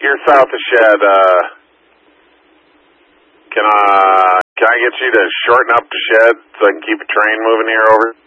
you're south of Shed. Can I get you to shorten up to Shed so I can keep a train moving here over?